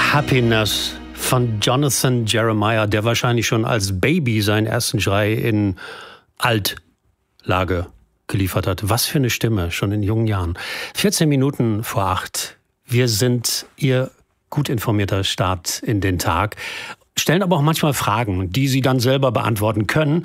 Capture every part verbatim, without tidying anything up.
Happiness von Jonathan Jeremiah, der wahrscheinlich schon als Baby seinen ersten Schrei in Altlage geliefert hat. Was für eine Stimme, schon in jungen Jahren. vierzehn Minuten vor acht. Wir sind Ihr gut informierter Start in den Tag, stellen aber auch manchmal Fragen, die Sie dann selber beantworten können,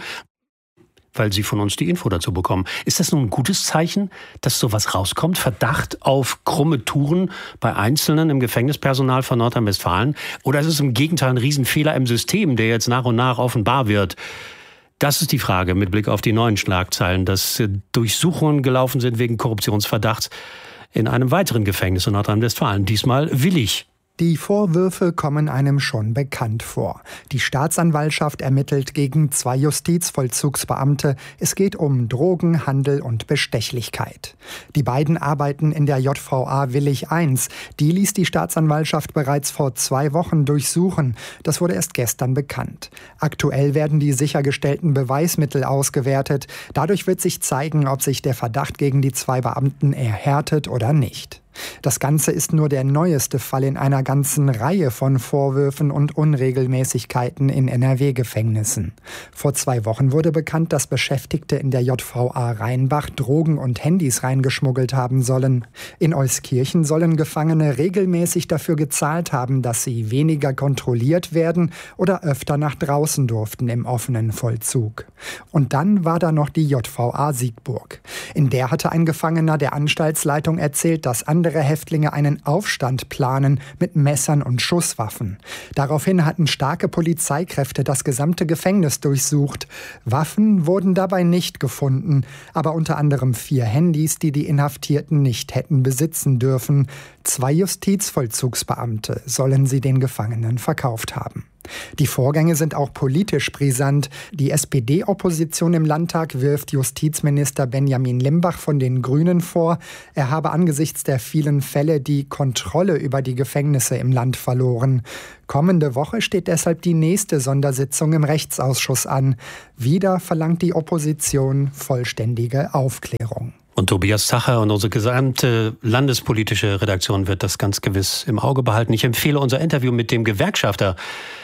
weil Sie von uns die Info dazu bekommen. Ist das nun ein gutes Zeichen, dass sowas rauskommt? Verdacht auf krumme Touren bei Einzelnen im Gefängnispersonal von Nordrhein-Westfalen? Oder ist es im Gegenteil ein Riesenfehler im System, der jetzt nach und nach offenbar wird? Das ist die Frage mit Blick auf die neuen Schlagzeilen, dass Durchsuchungen gelaufen sind wegen Korruptionsverdachts in einem weiteren Gefängnis in Nordrhein-Westfalen. Diesmal willig. Die Vorwürfe kommen einem schon bekannt vor. Die Staatsanwaltschaft ermittelt gegen zwei Justizvollzugsbeamte. Es geht um Drogenhandel und Bestechlichkeit. Die beiden arbeiten in der J V A Willig eins. Die ließ die Staatsanwaltschaft bereits vor zwei Wochen durchsuchen. Das wurde erst gestern bekannt. Aktuell werden die sichergestellten Beweismittel ausgewertet. Dadurch wird sich zeigen, ob sich der Verdacht gegen die zwei Beamten erhärtet oder nicht. Das Ganze ist nur der neueste Fall in einer ganzen Reihe von Vorwürfen und Unregelmäßigkeiten in N R W-Gefängnissen. Vor zwei Wochen wurde bekannt, dass Beschäftigte in der J V A Rheinbach Drogen und Handys reingeschmuggelt haben sollen. In Euskirchen sollen Gefangene regelmäßig dafür gezahlt haben, dass sie weniger kontrolliert werden oder öfter nach draußen durften im offenen Vollzug. Und dann war da noch die J V A Siegburg. In der hatte ein Gefangener der Anstaltsleitung erzählt, dass andere Häftlinge einen Aufstand planen mit Messern und Schusswaffen. Daraufhin hatten starke Polizeikräfte das gesamte Gefängnis durchsucht. Waffen wurden dabei nicht gefunden, aber unter anderem vier Handys, die die Inhaftierten nicht hätten besitzen dürfen. Zwei Justizvollzugsbeamte sollen sie den Gefangenen verkauft haben. Die Vorgänge sind auch politisch brisant. Die S P D-Opposition im Landtag wirft Justizminister Benjamin Limbach von den Grünen vor, er habe angesichts der vielen Fälle die Kontrolle über die Gefängnisse im Land verloren. Kommende Woche steht deshalb die nächste Sondersitzung im Rechtsausschuss an. Wieder verlangt die Opposition vollständige Aufklärung. Und Tobias Zacher und unsere gesamte landespolitische Redaktion wird das ganz gewiss im Auge behalten. Ich empfehle unser Interview mit dem Gewerkschafter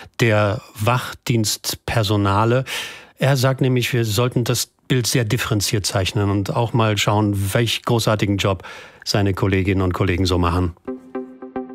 der Wachdienstpersonale. Er sagt nämlich, wir sollten das Bild sehr differenziert zeichnen und auch mal schauen, welch großartigen Job seine Kolleginnen und Kollegen so machen.